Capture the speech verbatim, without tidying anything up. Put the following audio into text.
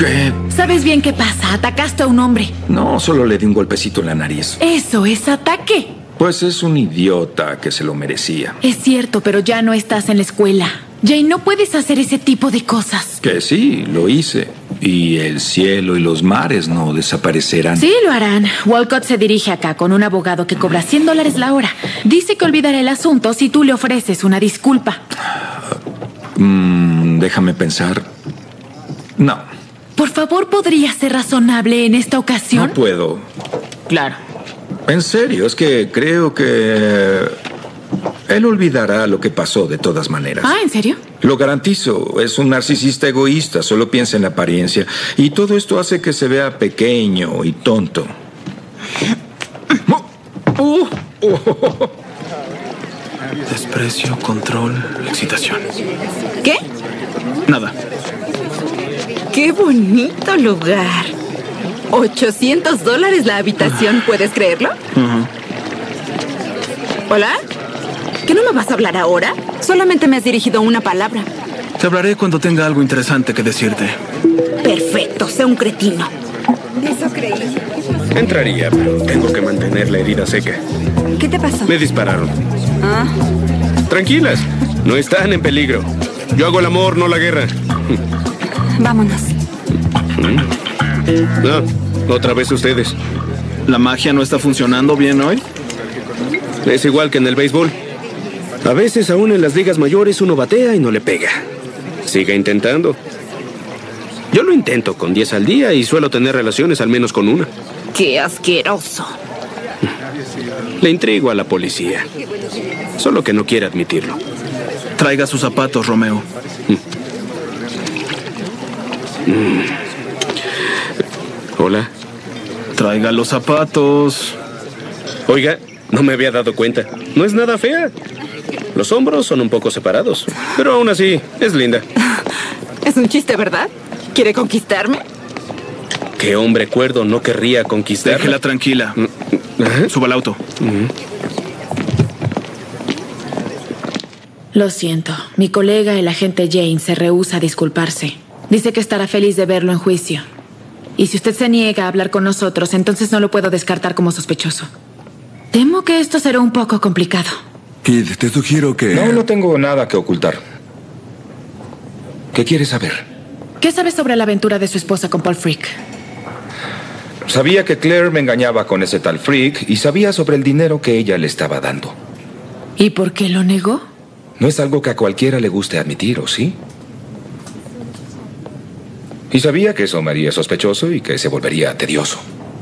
¿Qué? Sabes bien qué pasa. Atacaste a un hombre. No, solo le di un golpecito en la nariz. Eso es ataque. Pues es un idiota que se lo merecía. Es cierto, pero ya no estás en la escuela. Jane, no puedes hacer ese tipo de cosas. Que sí, lo hice. Y el cielo y los mares no desaparecerán. Sí, lo harán. Walcott se dirige acá con un abogado que cobra cien dólares la hora. Dice que olvidará el asunto si tú le ofreces una disculpa. Mm, déjame pensar. No. Por favor, ¿podría ser razonable en esta ocasión? No puedo. Claro. En serio, es que creo que él olvidará lo que pasó de todas maneras. Ah, ¿en serio? Lo garantizo, es un narcisista egoísta, solo piensa en la apariencia. Y todo esto hace que se vea pequeño y tonto. Uh, uh, uh. Desprecio, control, excitación. ¿Qué? Nada. ¡Qué bonito lugar! ochocientos dólares la habitación, ¿puedes creerlo? Uh-huh. ¿Hola? ¿Que no me vas a hablar ahora? Solamente me has dirigido una palabra. Te hablaré cuando tenga algo interesante que decirte. Perfecto, sé un cretino. Eso creí. Entraría, pero tengo que mantener la herida seca. ¿Qué te pasó? Me dispararon. Ah. Tranquilas, no están en peligro. Yo hago el amor, no la guerra. Vámonos. No, otra vez ustedes. ¿La magia no está funcionando bien hoy? Es igual que en el béisbol. A veces, aún en las ligas mayores, uno batea y no le pega. Siga intentando. Yo lo intento con diez al día y suelo tener relaciones al menos con una. ¡Qué asqueroso! Le intrigo a la policía. Solo que no quiere admitirlo. Traiga sus zapatos, Romeo. Mm. Hola. Traiga los zapatos. Oiga, no me había dado cuenta. No es nada fea. Los hombros son un poco separados, pero aún así es linda. Es un chiste, ¿verdad? ¿Quiere conquistarme? ¿Qué hombre cuerdo no querría conquistarla? Déjela tranquila. ¿Ajá? Suba al auto. Uh-huh. Lo siento. Mi colega, el agente Jane, se rehúsa a disculparse. Dice que estará feliz de verlo en juicio. Y si usted se niega a hablar con nosotros, entonces no lo puedo descartar como sospechoso. Temo que esto será un poco complicado. Kid, te sugiero que... No, no tengo nada que ocultar. ¿Qué quieres saber? ¿Qué sabe sobre la aventura de su esposa con Paul Frick? Sabía que Claire me engañaba con ese tal Frick y sabía sobre el dinero que ella le estaba dando. ¿Y por qué lo negó? No es algo que a cualquiera le guste admitir, ¿o sí? Y sabía que eso me haría sospechoso y que se volvería tedioso.